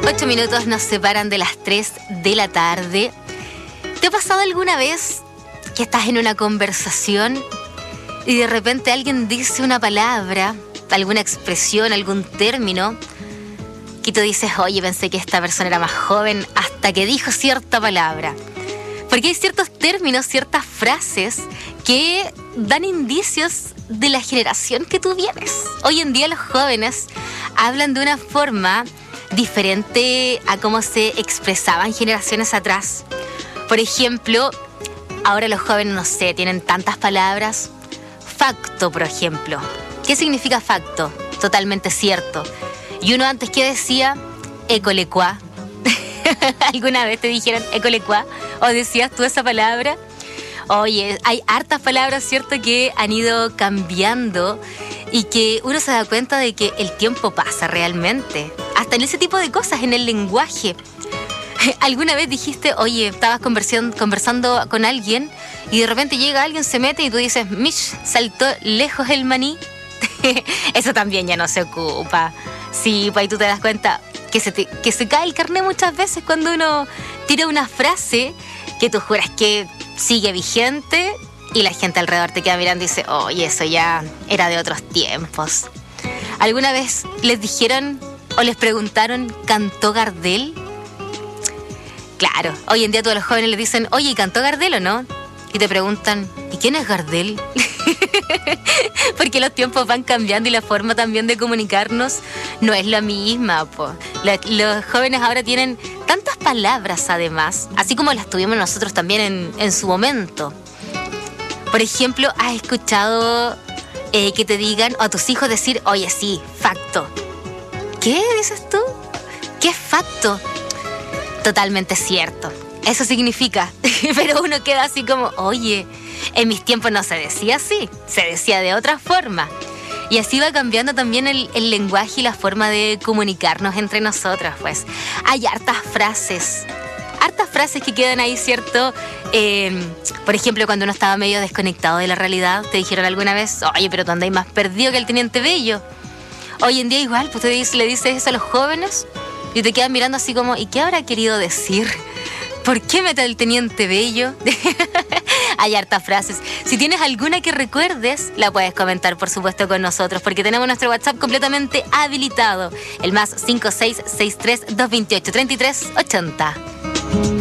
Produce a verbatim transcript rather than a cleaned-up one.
Ocho minutos nos separan de las tres de la tarde. ¿Te ha pasado alguna vez que estás en una conversación y de repente alguien dice una palabra, alguna expresión, algún término, que tú dices, oye, pensé que esta persona era más joven hasta que dijo cierta palabra? Porque hay ciertos términos, ciertas frases que dan indicios de la generación que tú vienes. Hoy en día los jóvenes hablan de una forma diferente a cómo se expresaban generaciones atrás. Por ejemplo, ahora los jóvenes, no sé, tienen tantas palabras. Facto, por ejemplo. ¿Qué significa facto? Totalmente cierto. Y uno antes que decía, écolecuá. ¿Alguna vez te dijeron écolecuá? ¿O decías tú esa palabra? Oye, hay hartas palabras, ¿cierto?, que han ido cambiando y que uno se da cuenta de que el tiempo pasa realmente. Hasta en ese tipo de cosas, en el lenguaje. ¿Alguna vez dijiste, oye, estabas conversando con alguien y de repente llega alguien, se mete y tú dices, mish, saltó lejos el maní? Eso también ya no se ocupa. Sí, pues ahí tú te das cuenta que se, te, que se cae el carné muchas veces cuando uno tira una frase que tú juras que sigue vigente y la gente alrededor te queda mirando y dice, oye, eso ya era de otros tiempos. ¿Alguna vez les dijeron o les preguntaron, ¿cantó Gardel? Claro, hoy en día todos los jóvenes les dicen, oye, ¿cantó Gardel o no? Y te preguntan, ¿y quién es Gardel? Porque los tiempos van cambiando y la forma también de comunicarnos no es la misma, po. La, los jóvenes ahora tienen tantas palabras además, así como las tuvimos nosotros también en, en su momento. Por ejemplo, ¿has escuchado eh, que te digan o a tus hijos decir, oye, sí, facto? ¿Qué dices tú? ¿Qué es facto? Totalmente cierto. Eso significa, pero uno queda así como, oye, en mis tiempos no se decía así, se decía de otra forma. Y así va cambiando también el, el lenguaje y la forma de comunicarnos entre nosotras, pues. Hay hartas frases, hartas frases que quedan ahí, ¿cierto? Eh, por ejemplo, cuando uno estaba medio desconectado de la realidad, te dijeron alguna vez, oye, pero tú andas más perdido que el Teniente Bello. Hoy en día igual, pues te le dices eso a los jóvenes y te quedan mirando así como, ¿y qué habrá querido decir? ¿Por qué mete el Teniente Bello? Hay hartas frases. Si tienes alguna que recuerdes, la puedes comentar, por supuesto, con nosotros, porque tenemos nuestro WhatsApp completamente habilitado. El más cinco seis seis tres, dos dos ocho, tres tres ocho cero.